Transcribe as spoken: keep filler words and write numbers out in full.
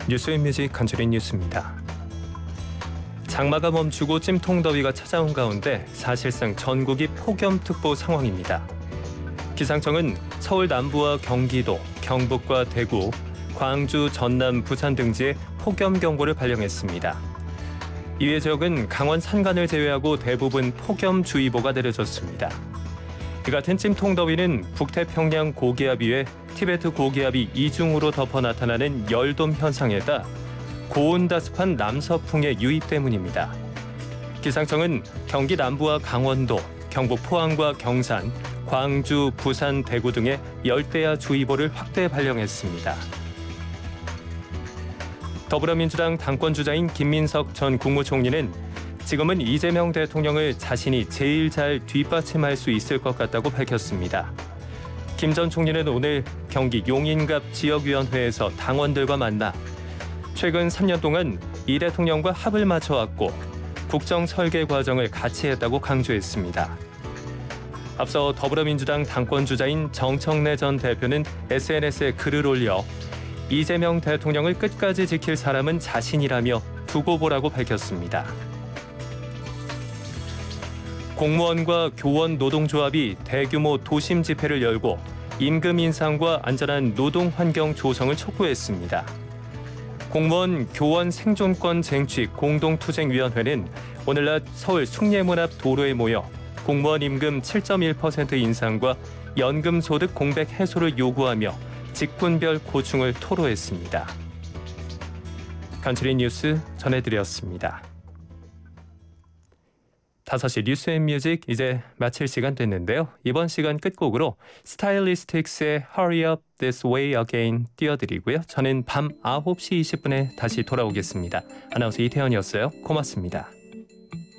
뉴스앤뮤직 간추린 뉴스입니다. 장마가 멈추고 찜통더위가 찾아온 가운데 사실상 전국이 폭염특보 상황입니다. 기상청은 서울 남부와 경기도, 경북과 대구, 광주, 전남, 부산 등지에 폭염경보를 발령했습니다. 이외 지역은 강원 산간을 제외하고 대부분 폭염주의보가 내려졌습니다. 이 같은 찜통더위는 북태평양 고기압 위에 티베트 고기압이 이중으로 덮어 나타나는 열돔 현상에다 고온다습한 남서풍의 유입 때문입니다. 기상청은 경기 남부와 강원도, 경북 포항과 경산, 광주, 부산, 대구 등의 열대야 주의보를 확대 발령했습니다. 더불어민주당 당권주자인 김민석 전 국무총리는 지금은 이재명 대통령을 자신이 제일 잘 뒷받침할 수 있을 것 같다고 밝혔습니다. 김 전 총리는 오늘 경기 용인갑 지역위원회에서 당원들과 만나 최근 삼 년 동안 이 대통령과 합을 맞춰왔고 국정 설계 과정을 같이 했다고 강조했습니다. 앞서 더불어민주당 당권주자인 정청래 전 대표는 에스엔에스에 글을 올려 이재명 대통령을 끝까지 지킬 사람은 자신이라며 두고 보라고 밝혔습니다. 공무원과 교원 노동조합이 대규모 도심 집회를 열고 임금 인상과 안전한 노동 환경 조성을 촉구했습니다. 공무원 교원 생존권 쟁취 공동투쟁위원회는 오늘 낮 서울 숭례문 앞 도로에 모여 공무원 임금 칠 점 일 퍼센트 인상과 연금 소득 공백 해소를 요구하며 직군별 고충을 토로했습니다. 간추린 뉴스 전해드렸습니다. 다섯 시 뉴스앤뮤직 이제 마칠 시간 됐는데요. 이번 시간 끝곡으로 스타일리스틱스의 Hurry Up This Way Again 띄워드리고요. 저는 밤 아홉 시 이십 분에 다시 돌아오겠습니다. 아나운서 이태현이었어요. 고맙습니다.